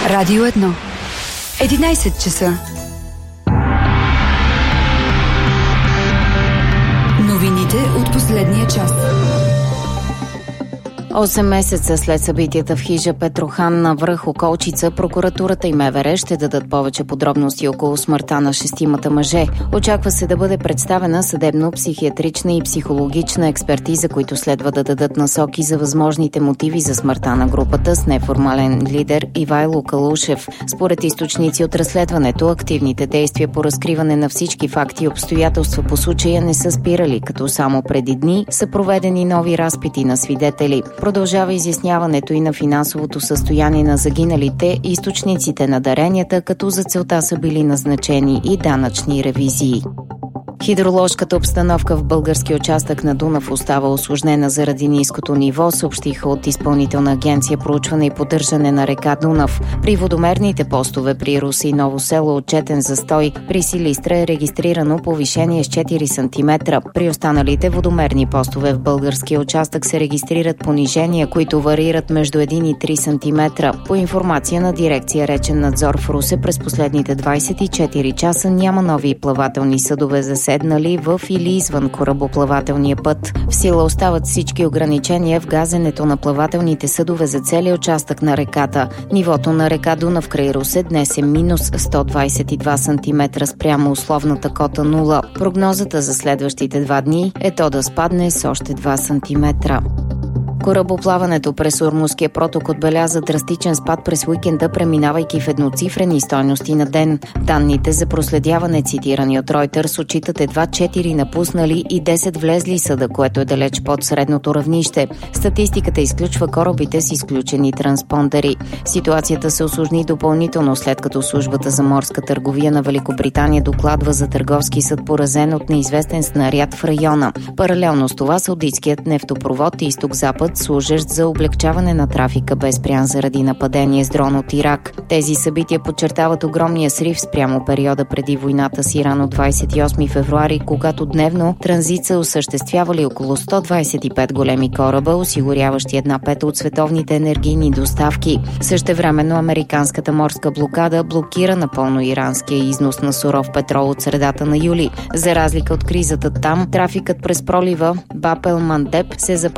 Радио 1. 11 часа. Новините от последния час. 8 месеца след събитията в хижа Петрохан на връх Околчица, прокуратурата и МВР ще дадат повече подробности около смъртта на 6 мъже. Очаква се да бъде представена съдебно-психиатрична и психологична експертиза, които следва да дадат насоки за възможните мотиви за смъртта на групата с неформален лидер Ивайло Калушев. Според източници от разследването, активните действия по разкриване на всички факти и обстоятелства по случая не са спирали, като само преди дни са проведени нови разпити на свидетели. Продължава изясняването и на финансовото състояние на загиналите, източниците на даренията, като за целта са били назначени и данъчни ревизии. Хидроложката обстановка в български участък на Дунав остава усложнена заради ниското ниво, съобщиха от Изпълнителна агенция проучване и поддържане на река Дунав. При водомерните постове при Русе и Ново село отчетен застой, при Силистра е регистрирано повишение с 4 см. При останалите водомерни постове в българския участък се регистрират понижения, които варират между 1 и 3 см. По информация на дирекция Речен надзор в Русе, през последните 24 часа няма нови плавателни съдове заседнали в или извън корабоплавателния път. В сила остават всички ограничения в газенето на плавателните съдове за целия участък на реката. Нивото на река Дунав край Русе днес е минус 122 см спрямо условната кота 0. Прогнозата за следващите 2 дни е то да спадне с още 2 см. Корабоплаването през Ормузския проток отбеляза драстичен спад през уикенда, преминавайки в едноцифрени стойности на ден. Данните за проследяване, цитирани от Reuters, отчитат едва 4 напуснали и 10 влезли съда, което е далеч под средното равнище. Статистиката изключва корабите с изключени транспондери. Ситуацията се усложни допълнително, след като службата за морска търговия на Великобритания докладва за търговски съд, поразен от неизвестен снаряд в района. Паралелно с това саудитският нефтопровод изток-запад, служещ за облегчаване на трафика, бе спрян заради нападение с дрон от Ирак. Тези събития подчертават огромния срив спрямо периода преди войната с Иран от 28 февруари, когато дневно транзит са осъществявали около 125 големи кораба, осигуряващи 1/5 от световните енергийни доставки. Същевременно американската морска блокада блокира напълно иранския износ на суров петрол от средата на юли. За разлика от кризата там, трафикът през пролива Баб ел Мандеб се запазва